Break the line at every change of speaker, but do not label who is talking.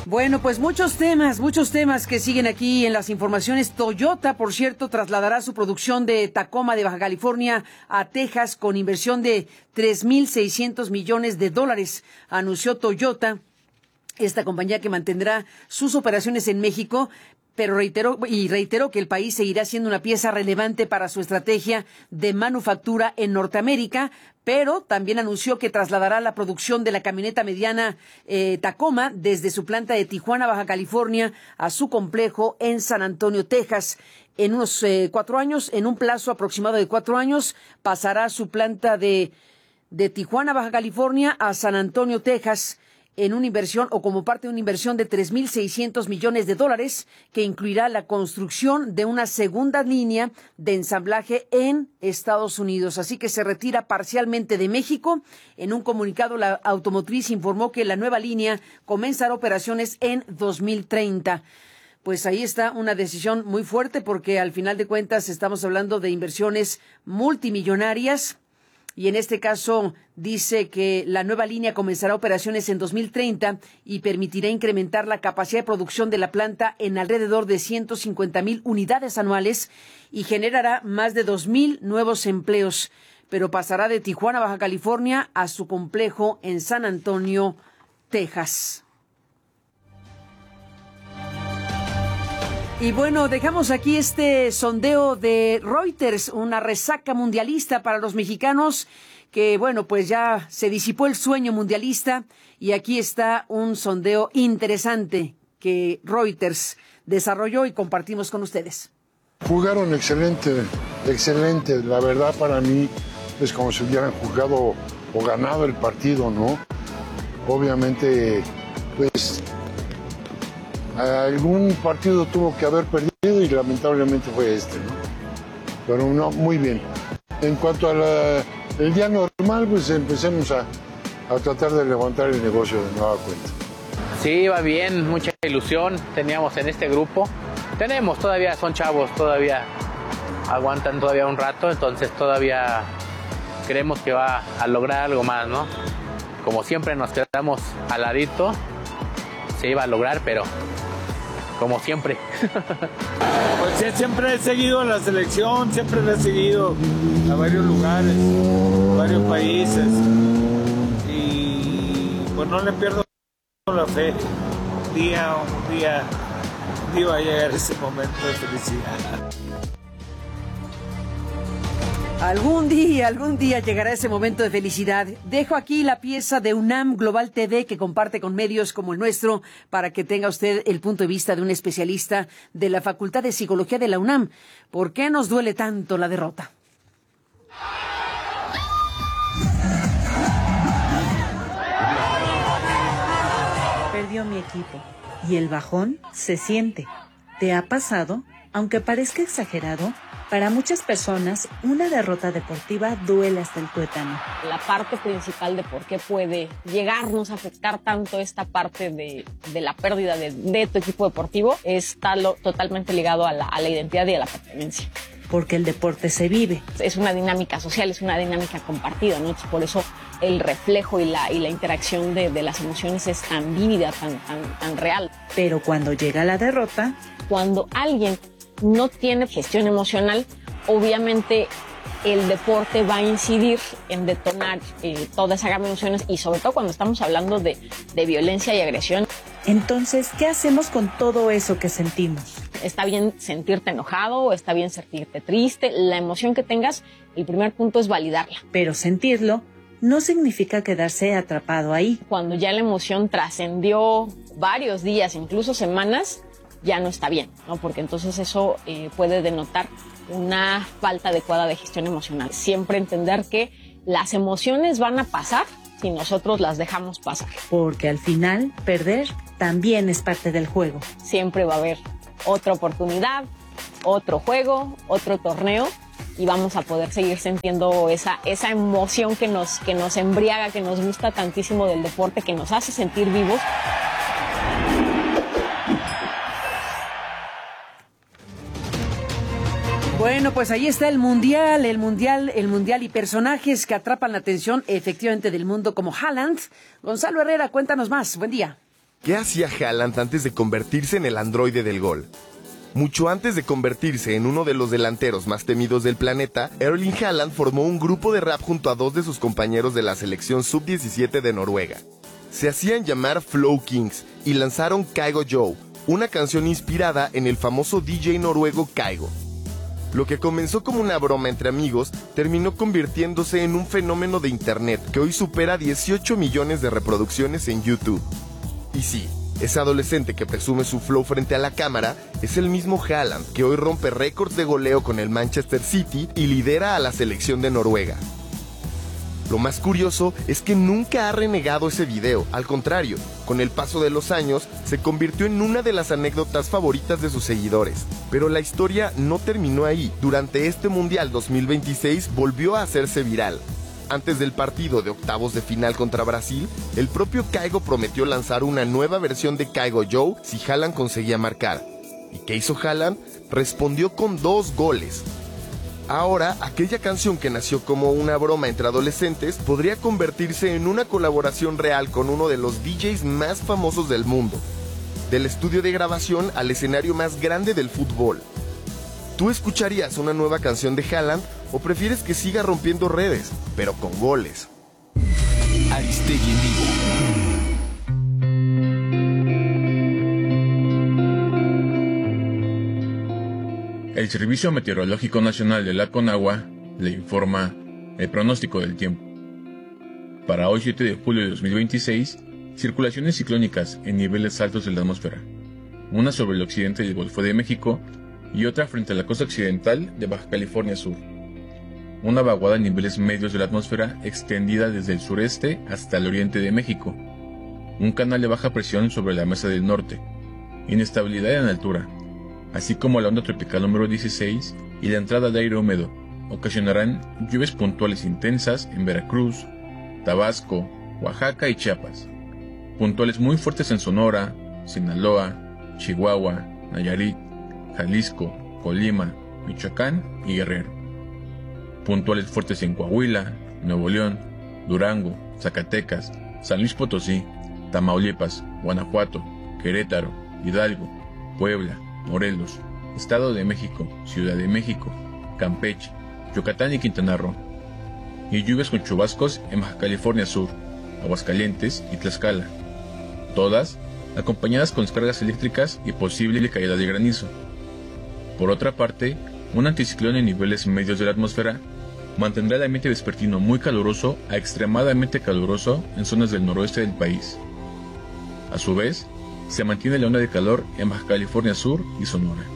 Bueno, pues muchos temas que siguen aquí en las informaciones. Toyota, por cierto, trasladará su producción de Tacoma de Baja California a Texas con inversión de $3,600 millones, anunció Toyota, esta compañía que mantendrá sus operaciones en México, pero reiteró que el país seguirá siendo una pieza relevante para su estrategia de manufactura en Norteamérica, pero también anunció que trasladará la producción de la camioneta mediana Tacoma desde su planta de Tijuana, Baja California, a su complejo en San Antonio, Texas. En unos 4 años, en un plazo aproximado de 4 años, pasará su planta de Tijuana, Baja California, a San Antonio, Texas, en una inversión o como parte de una inversión de $3,600 millones, que incluirá la construcción de una segunda línea de ensamblaje en Estados Unidos. Así que se retira parcialmente de México. En un comunicado, la automotriz informó que la nueva línea comenzará operaciones en 2030. Pues ahí está una decisión muy fuerte, porque al final de cuentas estamos hablando de inversiones multimillonarias. Y en este caso dice que la nueva línea comenzará operaciones en 2030 y permitirá incrementar la capacidad de producción de la planta en alrededor de 150,000 unidades anuales y generará más de 2,000 nuevos empleos. Pero pasará de Tijuana, Baja California, a su complejo en San Antonio, Texas. Y bueno, dejamos aquí este sondeo de Reuters, una resaca mundialista para los mexicanos, que bueno, pues ya se disipó el sueño mundialista, y aquí está un sondeo interesante que Reuters desarrolló y compartimos con ustedes.
Jugaron excelente, la verdad para mí es como si hubieran jugado o ganado el partido, ¿no? Obviamente, pues algún partido tuvo que haber perdido y lamentablemente fue este, ¿no? Pero no, muy bien. En cuanto a el día normal, pues empecemos a tratar de levantar el negocio de nueva cuenta.
Sí, va bien, mucha ilusión teníamos en este grupo. Tenemos todavía, son chavos, todavía aguantan todavía un rato, entonces todavía creemos que va a lograr algo más, ¿no? Como siempre nos quedamos al ladito, se iba a lograr, pero como siempre.
Pues siempre he seguido a la selección, siempre la he seguido a varios lugares, varios países, y pues no le pierdo la fe. Un día va a llegar ese momento de felicidad.
Algún día llegará ese momento de felicidad. Dejo aquí la pieza de UNAM Global TV que comparte con medios como el nuestro para que tenga usted el punto de vista de un especialista de la Facultad de Psicología de la UNAM. ¿Por qué nos duele tanto la derrota?
Perdió mi equipo y el bajón se siente. ¿Te ha pasado? Aunque parezca exagerado, para muchas personas, una derrota deportiva duele hasta el tuétano.
La parte principal de por qué puede llegarnos a afectar tanto esta parte de la pérdida de tu equipo deportivo está totalmente ligado a la identidad y a la pertenencia.
Porque el deporte se vive.
Es una dinámica social, es una dinámica compartida, ¿no? Por eso el reflejo y la interacción de las emociones es tan vívida, tan real.
Pero cuando llega la derrota...
Cuando alguien no tiene gestión emocional, obviamente el deporte va a incidir en detonar toda esa gama de emociones, y sobre todo cuando estamos hablando de violencia y agresión.
Entonces, ¿qué hacemos con todo eso que sentimos?
Está bien sentirte enojado o está bien sentirte triste. La emoción que tengas, el primer punto es validarla.
Pero sentirlo no significa quedarse atrapado ahí.
Cuando ya la emoción trascendió varios días, incluso semanas, ya no está bien, ¿no? Porque entonces eso puede denotar una falta adecuada de gestión emocional. Siempre entender que las emociones van a pasar si nosotros las dejamos pasar.
Porque al final, perder también es parte del juego.
Siempre va a haber otra oportunidad, otro juego, otro torneo, y vamos a poder seguir sintiendo esa emoción que nos embriaga, que nos gusta tantísimo del deporte, que nos hace sentir vivos.
Bueno, pues ahí está el mundial y personajes que atrapan la atención efectivamente del mundo como Haaland. Gonzalo Herrera, cuéntanos más. Buen día.
¿Qué hacía Haaland antes de convertirse en el androide del gol? Mucho antes de convertirse en uno de los delanteros más temidos del planeta, Erling Haaland formó un grupo de rap junto a 2 de sus compañeros de la selección sub-17 de Noruega. Se hacían llamar Flow Kings y lanzaron Kygo Joe, una canción inspirada en el famoso DJ noruego Kygo. Lo que comenzó como una broma entre amigos terminó convirtiéndose en un fenómeno de internet que hoy supera 18 millones de reproducciones en YouTube. Y sí, ese adolescente que presume su flow frente a la cámara es el mismo Haaland que hoy rompe récords de goleo con el Manchester City y lidera a la selección de Noruega. Lo más curioso es que nunca ha renegado ese video, al contrario, con el paso de los años se convirtió en una de las anécdotas favoritas de sus seguidores. Pero la historia no terminó ahí. Durante este Mundial 2026 volvió a hacerse viral. Antes del partido de octavos de final contra Brasil, el propio Kygo prometió lanzar una nueva versión de Kygo Joe si Haaland conseguía marcar. ¿Y qué hizo Haaland? Respondió con 2 goles. Ahora, aquella canción que nació como una broma entre adolescentes podría convertirse en una colaboración real con uno de los DJs más famosos del mundo. Del estudio de grabación al escenario más grande del fútbol. ¿Tú escucharías una nueva canción de Haaland o prefieres que siga rompiendo redes, pero con goles?
Aristegui en vivo.
El Servicio Meteorológico Nacional de la Conagua le informa el pronóstico del tiempo. Para hoy 7 de julio de 2026, circulaciones ciclónicas en niveles altos de la atmósfera. Una sobre el occidente del Golfo de México y otra frente a la costa occidental de Baja California Sur. Una vaguada en niveles medios de la atmósfera extendida desde el sureste hasta el oriente de México. Un canal de baja presión sobre la Mesa del Norte. Inestabilidad en altura, así como la onda tropical número 16 y la entrada de aire húmedo, ocasionarán lluvias puntuales intensas en Veracruz, Tabasco, Oaxaca y Chiapas. Puntuales muy fuertes en Sonora, Sinaloa, Chihuahua, Nayarit, Jalisco, Colima, Michoacán y Guerrero. Puntuales fuertes en Coahuila, Nuevo León, Durango, Zacatecas, San Luis Potosí, Tamaulipas, Guanajuato, Querétaro, Hidalgo, Puebla, Morelos, Estado de México, Ciudad de México, Campeche, Yucatán y Quintana Roo. Y lluvias con chubascos en Baja California Sur, Aguascalientes y Tlaxcala. Todas acompañadas con descargas eléctricas y posible caída de granizo. Por otra parte, un anticiclón en niveles medios de la atmósfera mantendrá el ambiente vespertino muy caluroso a extremadamente caluroso en zonas del noroeste del país. A su vez, se mantiene la onda de calor en Baja California Sur y Sonora.